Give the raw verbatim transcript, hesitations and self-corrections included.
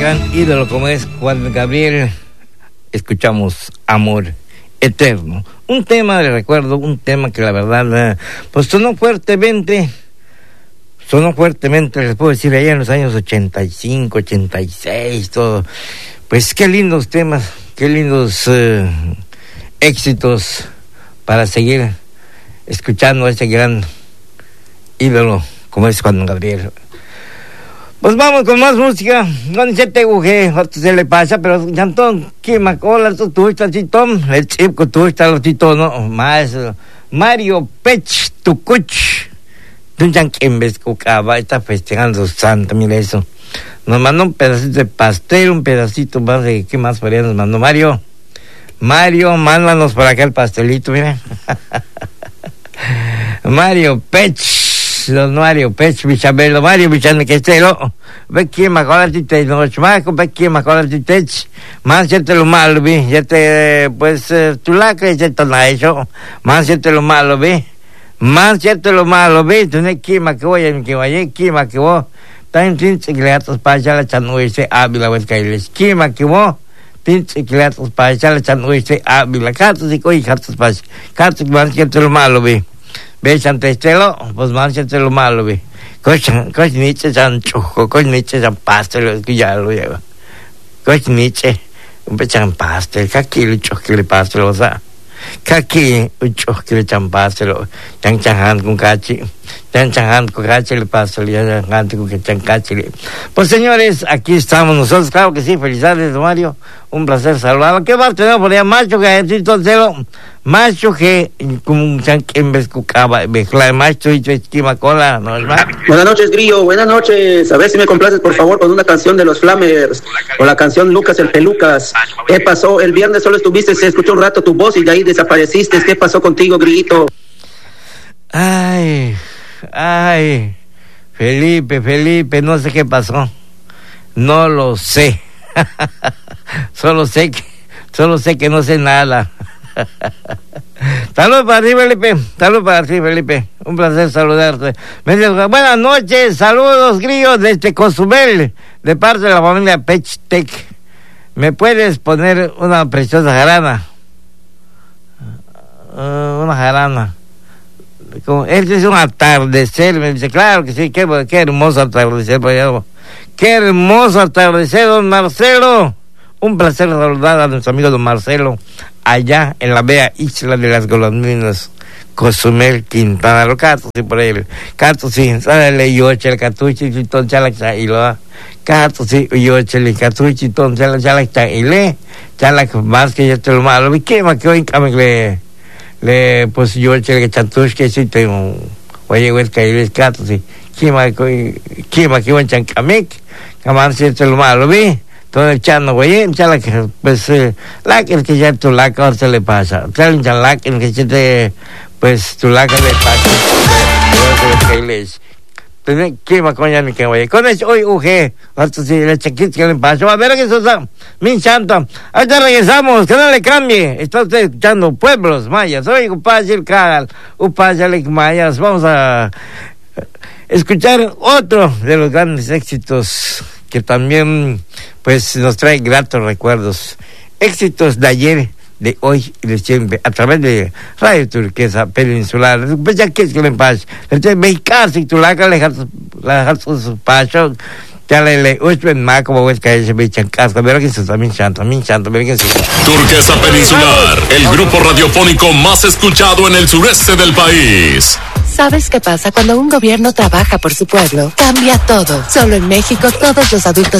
gran ídolo como es Juan Gabriel, escuchamos Amor Eterno. Un tema de recuerdo, un tema que la verdad, pues sonó fuertemente, sonó fuertemente, les puedo decir, allá en los años ochenta y cinco, ochenta y seis, todo. Pues qué lindos temas, qué lindos eh, éxitos para seguir escuchando a ese gran ídolo como es Juan Gabriel. Pues vamos con más música. No sé te uje, se le pasa, pero Chantón, que macola, tu tuista, chitón, el chip que tuista, los chitón, no, más, Mario Pech, Tucuch, Dunjan Kimbes, Cucaba, está festejando Santa, mira eso. Nos mandó un pedacito de pastel, un pedacito más de, ¿qué más podría nos mandó Mario? Mario, mándanos por acá el pastelito, mira. Mario Pech. Don Mario Pech, Bichabelo, Mario Bichane que estelo, ve quién me acuerda de ti, no chamaco, ve quién me acuerda de ti, más ya te lo malo vi, ya te, pues, tú la que ya te lo ha hecho, más ya te lo malo vi, más ya te lo malo vi, tú no es quién me que voy a que vaya, quién me que voy, tan tin secretos para echar la chanuise, Ávila, pues caerles, quién me que voy, tin secretos para echar la chanuise, Ávila, cartas y coi, cartas para, cartas más ya te lo malo vi. Ve Santa Estelo, pues manchate lo malo, ve. Coch, coch niche san chujo, coch niche san pastel, que ya lo lleva. Coch niche, un pechan pastel, kaki lo choque le pastel, o sea. Kaki, un choque le chan pastel, chan chanhan con cachi, chan chanhan con cachi le pastel, ya chanhan con chan cachi. Pues señores, aquí estamos nosotros, claro que sí, felicidades, Mario. Un placer saludarlo. ¿Qué va a tener por allá? Macho que Jesús Celo, macho que como un chanque en vez cucaba, mezcla de macho y tu esquima cola, ¿no es más? Buenas noches, Grillo, buenas noches. A ver si me complaces, por favor, con una canción de los Flamers, o la canción Lucas el Pelucas. ¿Qué pasó? El viernes solo estuviste, se escuchó un rato tu voz y de ahí desapareciste. ¿Qué pasó contigo, Grillito? Ay, ay, Felipe, Felipe, no sé qué pasó. No lo sé. Solo sé que, solo sé que no sé nada. Saludos para ti, Felipe. Saludos para ti, Felipe. Un placer saludarte. Buenas noches, saludos, Grillos, desde Cozumel, de parte de la familia Pechtec. ¿Me puedes poner una preciosa jarana? Uh, una jarana. Como, este es un atardecer. Me dice, claro que sí, qué, qué hermoso atardecer. Qué hermoso atardecer, don Marcelo. Un placer saludar a nuestro amigo don Marcelo, allá en la bella isla de las golondrinas, Cozumel, Quintana Roo, Cato, sí, por ahí, Cato, sí, sale yoche, el catuchi, y ton chalak, y lo, Cato, sí, yoche, el catuchi, y ton chalak, y le, chalak, más que ya te lo malo, y qué más que hoy, le, le, pues yoche, el catuchi, que sí, tengo, oye, güey, que ahí, Cato, sí, qué más que, qué más que hoy, chancamic, que más que te lo malo, vi. Todo echando, güey, chala que, pues, eh, la que que ya tu laca ahora se le pasa. Chala que la que se te, pues, tu laca le pasa. ¿Qué va coña ni que güey? Con eso, hoy, uje, hasta si le chequit que le pasó. A ver, que eso está, mi santo. Ahorita regresamos, que no le cambie. Está usted escuchando Pueblos Mayas. Oye, upayel cagal, upayel mayas. Vamos a escuchar otro de los grandes éxitos que también, pues, nos trae gratos recuerdos. Éxitos de ayer, de hoy y de siempre, a través de Radio Turquesa Peninsular. Pues ya que es que le pasa, entonces me casi tú la que le dejas sus pasos, ya le le usted más como ves que se me echan casco, pero que eso también chanto, también chanto, pero que eso. Turquesa Peninsular, el grupo radiofónico más escuchado en el sureste del país. ¿Sabes qué pasa cuando un gobierno trabaja por su pueblo? Cambia todo. Solo en México todos los adultos